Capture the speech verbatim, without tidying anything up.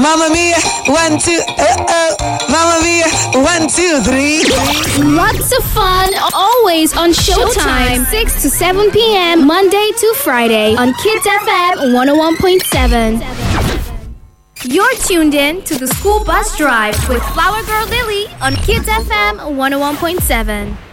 Mamma mia, one, two, uh oh. Mamma mia, one, two, three. Lots of fun, always on Showtime, six to seven p.m. Monday to Friday on Kids F M one oh one point seven. You're tuned in to the School Bus Drive with Flower Girl Lily on Kids F M one oh one point seven.